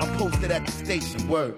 I'm posted at the station. Word.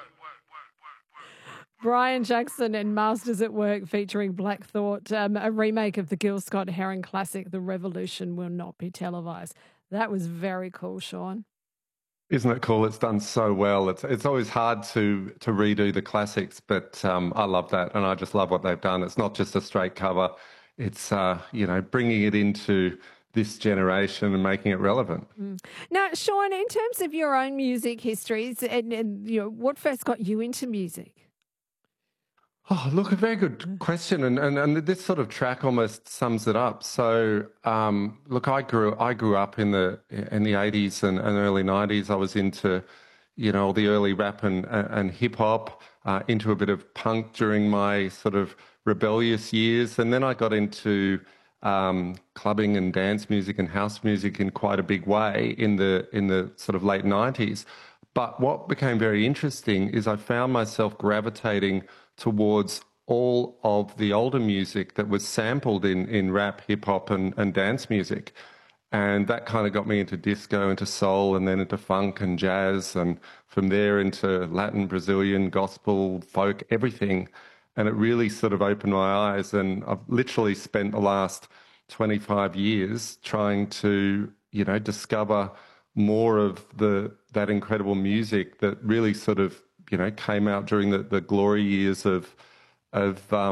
Brian Jackson and Masters at Work featuring Black Thought, a remake of the Gil Scott-Heron classic, The Revolution Will Not Be Televised. That was very cool, Sean. Isn't it cool? It's done so well. It's always hard to redo the classics, but I love that, and I just love what they've done. It's not just a straight cover. It's, bringing it into this generation and making it relevant. Now, Sean, in terms of your own music histories, and what first got you into music? Oh, look, a very good question, and this sort of track almost sums it up. So, look, I grew up in the 80s and early 90s. I was into, the early rap and hip hop, into a bit of punk during my sort of rebellious years, and then I got into clubbing and dance music and house music in quite a big way in the sort of late 90s. But what became very interesting is I found myself gravitating towards all of the older music that was sampled in rap, hip-hop and dance music. And that kind of got me into disco, into soul, and then into funk and jazz, and from there into Latin, Brazilian, gospel, folk, everything. And it really sort of opened my eyes, and I've literally spent the last 25 years trying to, discover more of that incredible music that really sort of came out during the glory years of I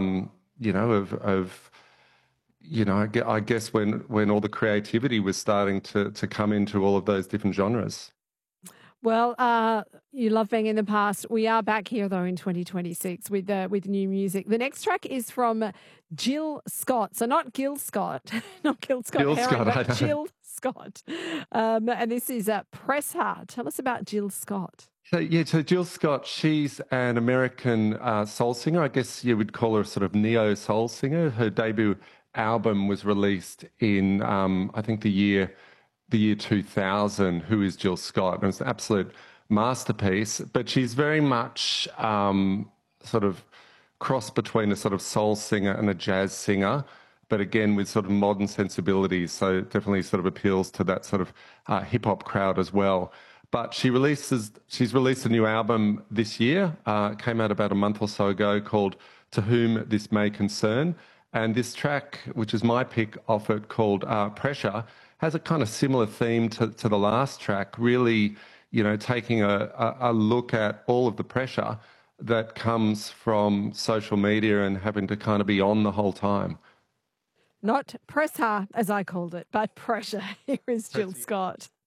guess when all the creativity was starting to come into all of those different genres. Well, you love being in the past. We are back here, though, in 2026 with new music. The next track is from Jill Scott. So not Gil Scott, not Gil Scott Jill Heron, Scott, but Jill Scott. And this is Press Hard. Tell us about Jill Scott. So Jill Scott, she's an American soul singer. I guess you would call her a sort of neo-soul singer. Her debut album was released in, I think, the year 2000, Who is Jill Scott? And it's an absolute masterpiece, but she's very much sort of cross between a sort of soul singer and a jazz singer, but again with sort of modern sensibilities, so definitely sort of appeals to that sort of hip-hop crowd as well. But she's released a new album this year, came out about a month or so ago, called To Whom This May Concern. And this track, which is my pick off it, called Pressure, has a kind of similar theme to the last track, really, taking a look at all of the pressure that comes from social media and having to kind of be on the whole time. Not press hard, as I called it, but pressure. Here is Jill Scott.